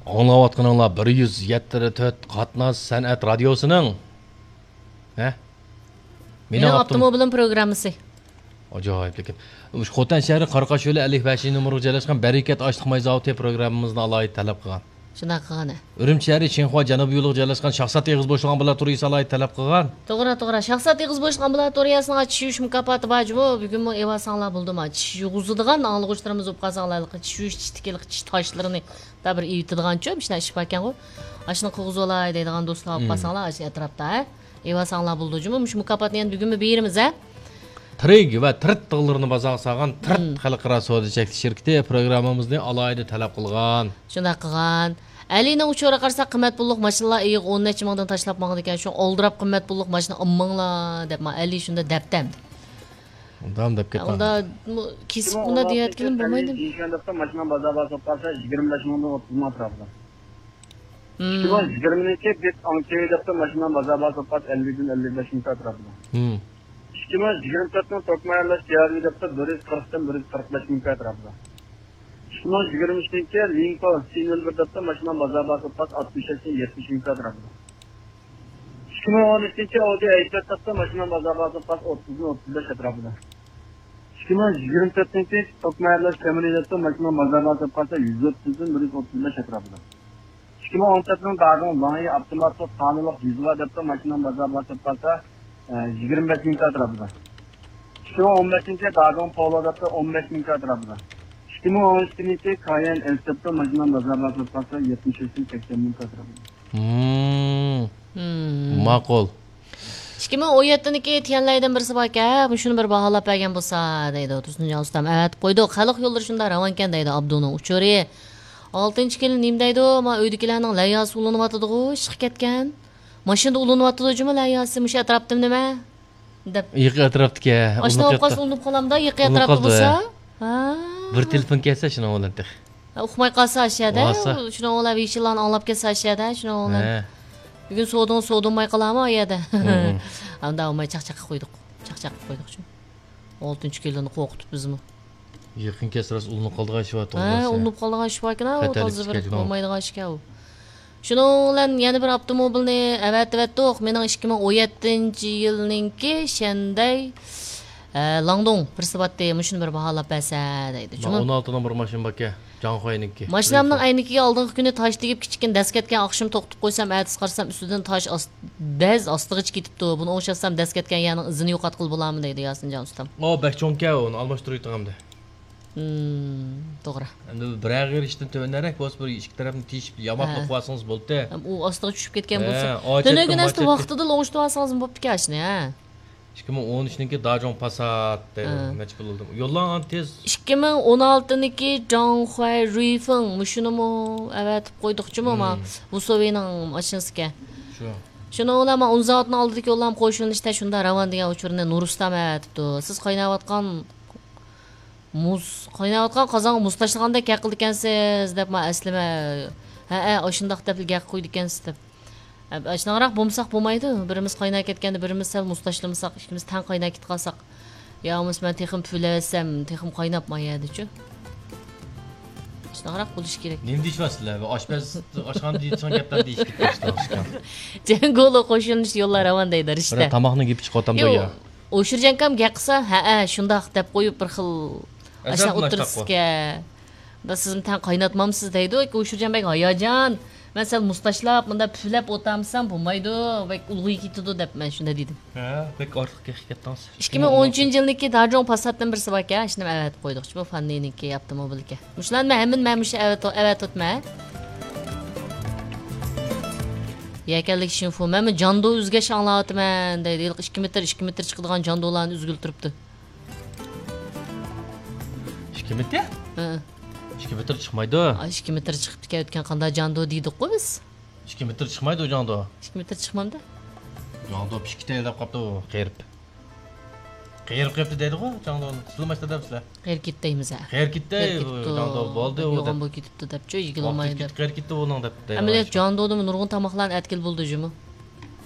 Аңлаватқаныңлар 174 қатнас сәнәт радиосының. Менің автомобилім программасы. Acayip lekin. Xotan shahri Qarqashyo'li 55 nomerga joylashgan Barakat Ashliq zavodi programmamizni alohida talab qilgan. Shunaqa qilgan. Urumchi shahri Shenxua janubiy yo'liga joylashgan shaxsat eg'iz bo'shliq ambulatoriyasi alohida talab qilgan. To'g'ri. Shaxsat eg'iz bo'shliq ambulatoriyasining achish mukofoti bormi? Bugun evasanglar bo'ldimi? Achish yug'izadigan anglig'ishlarimiz bo'lib qolsanglar, achish tikilib tish toshlarini da bir evitadigancha ishlar ish ekan-ku. Ashni qog'oz olay deydigan do'stlar olib qolsanglar, ash atrofda, evasanglar bo'ldimi? Shu mukofotni endi bugun beramiz, ha? Trig va tirt tog'larini bazagan tirt xalqaro savdo cheklanish shirkati programmamizni alohida talab qilgan. Shunday qilgan. Alining uchora qarsa qimmat pullik mashinalar 10 necha mingdan tashlab mangdi ekan. Shu oldirab qimmat pullik mashina olmanglar deb Ali shunda dabdamdi. Undam deb ketdi. Unda kesib buni deyotganim bo'lmaydi. O'shanda mashina bozorga sotsa 25 mingdan 30 ming atrofida. 2022 deb anchayda mashina bozorga sotsa 50 dan 55 ming atrofida. 2024 ning tokmayarlash joriy deb 140 dan 145 ming atrofida. 2023 Lincoln Single deb mashina bozorga sotsa 60 dan 70 ming atrofida. 2013 Audi A4 deb mashina bozorga sotsa 30 dan 35 atrofida. 2024 tokmayarlash Camry deb mashina bozorga sotsa 130 dan 135 atrofida. 2014 ning Dagon Vangi avtomat ta'minot yuzva deb mashina bozorga sotsa 25 ming atrofida. 2015 Dagon Polo deb 15 ming atrofida. 2013 Cayenne S deb mashina bozorga sotsa 70-80 ming atrofida. Ma'qul. 2017 tiyanlaydan birisi bor ekan, shuni bir baholab bergan bo'lsa deydi. Tursunjon ustam. Evet, qo'ydi. Xalq yo'llari shunda ravon ekan deydi Abduning uchori. 6-kelin nim deydi, ma uydagilarning layasi ulanib-yotadi-ku, chiqib ketgan. Mashinada ulanib-yotadi-jumi layasi, mush atrofdim nima? deb. Yiqi atrofdagi. Ashna ovqat ulanib qolamda, yiqi atrofda bo'lsa. Ha. Bir telefon kelsa shuni o'landi. Uxmay qolsa ashada, shuni o'lab yishillarni anglab kelsa ashada, shuni o'lab. Bugun so'dinmay qolami oyada. Unda olmay chaqchaq qo'ydik. Chaqchaq qo'ydik shu. 6-kelini qo'rqitib bizmi? Yaqin kesras ulanib qoldigan ish bor. Ha, ulanib qoldigan ish bor ekan, u hozir bir bo'lmaydigan ish ekan u. Shuning bilan yana bir avtomobilni avatdiq. Mening 2017-yilninki shanday Langdong Prisibatda shuni bir baholab bersa deydi. 16 nomer mashina bor ekan. Janxoyninki. Mashinamning aynikiga oldingi kuni tosh tegib kichkin dast ketgan oqshim to'xtatib qo'ysam, atis qarsam ustidan tosh bez ostiga ketibdi. Buni o'xshatsam dast ketgan yana izini yo'qotqil bo'larmi deydi Yasinjon ustam. Bakchonka uni almashtirib turganimda. To'g'ri. Endi bir ag'ir ishdan tuvandarak bo'lsa bir ikki tarafni teshib yamoqlik qo'ysangiz bo'ldi. U ostiga tushib ketgan bo'lsa, tunagunasida vaqtida long'ishtirib olsangiz bo'pti kashni, ha. 2013niki Dajon Passat necha pul oldim. Yo'llan tez 2016niki Zhonghuai Ruifeng mushinimi avatib qo'ydiqchimi men bu Sovening mashinasiga. Shuni olama 10 soatni oldidagi yo'llam qo'shilishda shunda ravon degan uchurni Nurustam aytibdi. Siz qaynayotgan qozon muz tashlaganda qildi ekansiz deb men aslima o'shundoq deb gap qo'ydi ekansiz deb. Ashnaroq bo'lmasak bo'lmaydi. Birimiz qaynab ketganda birimiz sal muz tashlamasak, ikkimiz tan qaynab ketib qolsak. Yo'qmiz men texim pulatsam, texim qaynabmayadi-chi. Ashnaroq bo'lish kerak. Nima deyapsizlar? Oshpaz oshxona deydigan gaplar deyishga boshlashgan. Jangolo qo'shilish yo'llar ravon deydi ishda. Tomoqni yeb chiqib otamda yo. O'shirjankam gap qilsa, shundoq deb qo'yib bir xil ashna o'tirishga. Da sizim tan qaynatmamsiz deydi. O'shirjanbek hayajon. Men sen mustashlab, bunda puflab o'tamsam bo'lmaydi, va ulg'uy ketadi deb men shunda dedim. Ha, bek ortiqqa ketdingiz. 2013-yilniki Dajon Passatdan birisi bor ekan, shuni avat qo'ydik. Bu fanniniki avtomobilga. Mushlanma, hamma mamush avat o'tma. Yakallik shinfu, men jondo uzgash anglayapman deydi. 2 metr chiqadigan jondolarni uzgil turibdi. 2 metr? Ha. 2 metr chiqmaydi. 2 metr chiqib ketayotgan qanday jando deydik-ku biz. 2 metr chiqmaydi o jando. 2 metr chiqmamda. Jando pishkitaylar qopdi u, qerib. Qerib qepti deydi-ku, jandoni. Sizlar debsizlar. Qerib ketdaymiz ha. Qerib ketdi, jando bo'ldi u. Yo'g'on bo'lib ketibdi deb-chi, yigilolmaydi deb. Qerib ketdi uning deb. Amaliyot jandodimi nurg'un tomoqlarni atkil bo'ldi-jimi.